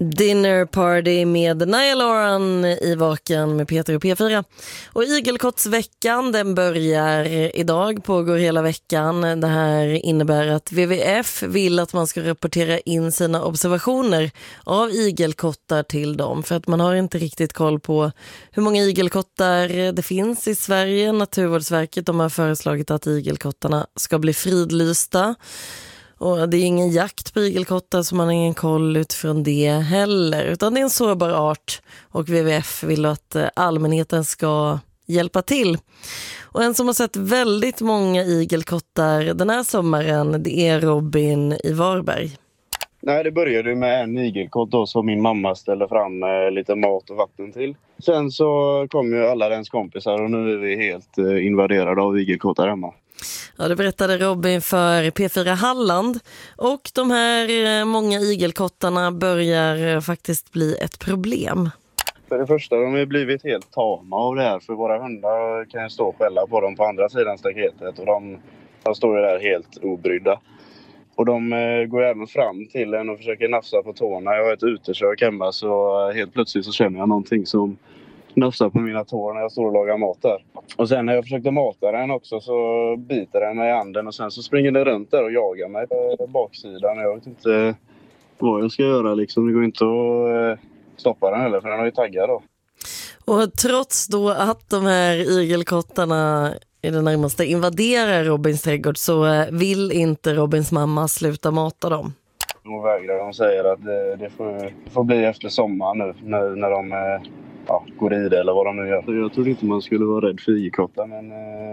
Dinner Party med Niall Horan i Vaken med Peter och P4. Och igelkottsveckan, den börjar idag, pågår hela veckan. Det här innebär att WWF vill att man ska rapportera in sina observationer av igelkottar till dem. För att man har inte riktigt koll på hur många igelkottar det finns i Sverige. Naturvårdsverket, de har föreslagit att igelkottarna ska bli fridlysta. Och det är ingen jakt på igelkottar, så man har ingen koll utifrån det heller. Utan det är en sårbar art och WWF vill att allmänheten ska hjälpa till. Och en som har sett väldigt många igelkottar den här sommaren, det är Robin i Varberg. Nej, det började med en igelkott då som min mamma ställde fram lite mat och vatten till. Sen så kom ju alla ens kompisar och nu är vi helt invaderade av igelkottar hemma. Ja, det berättade Robin för P4 Halland. Och de här många igelkottarna börjar faktiskt bli ett problem. För det första, de har blivit helt tama av det här. För våra hundar kan stå och skälla på dem på andra sidan staketet. Och de står ju där helt obrydda. Och de går även fram till en och försöker nafsa på tårna. Jag har ett utekök hemma, så helt plötsligt så känner jag någonting som nafsar på mina tår när jag står och lagar mat där. Och sen när jag försökte mata den också så biter den mig i handen. Och sen så springer den runt där och jagar mig på baksidan. Jag vet inte vad jag ska göra liksom. Det går inte att stoppa den heller, för den har ju taggar då. Och trots då att de här igelkottarna i det närmaste invaderar Robins trädgård, så vill inte Robins mamma sluta mata dem. Hon vägrar. De säger att det får bli efter sommaren nu när de går i det eller vad de nu gör. Jag trodde inte man skulle vara rädd för igelkottar, men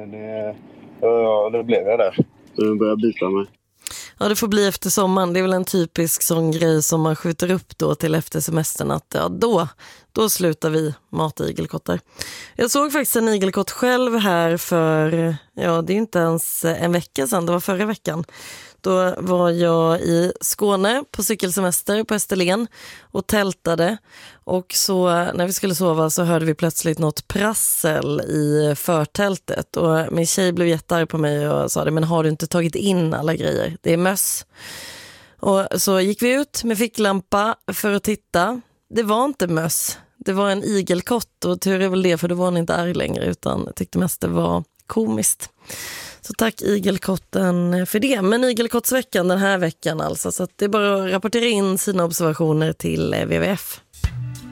det blev jag där. Så den börjar bita mig. Ja, det får bli efter sommaren. Det är väl en typisk sån grej som man skjuter upp då till efter semestern, att då slutar vi mata igelkottar. Jag såg faktiskt en igelkott själv här för, det är inte ens en vecka sedan, det var förra veckan. Då var jag i Skåne på cykelsemester på Österlen och tältade. Och så när vi skulle sova så hörde vi plötsligt något prassel i förtältet. Och min tjej blev jättearg på mig och sa det, men har du inte tagit in alla grejer? Det är möss. Och så gick vi ut med ficklampa för att titta. Det var inte möss. Det var en igelkott, och tur är väl det, för då var hon inte arg längre utan tyckte mest det var komiskt. Så tack igelkotten för det. Men igelkottsveckan den här veckan alltså. Så att det är bara att rapportera in sina observationer till WWF.